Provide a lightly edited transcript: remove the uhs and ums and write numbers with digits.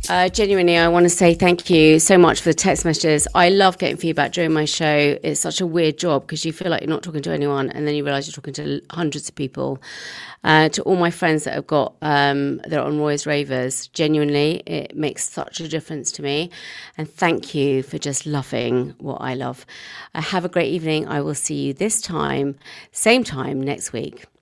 Genuinely, I want to say thank you so much for the text messages. I love getting feedback during my show. It's such a weird job because you feel like you're not talking to anyone and then you realise you're talking to hundreds of people. To all my friends that have got, that are on Roy's Ravers, genuinely, it makes such a difference to me. And thank you for just loving what I love. Have a great evening. I will see you this time, same time next week.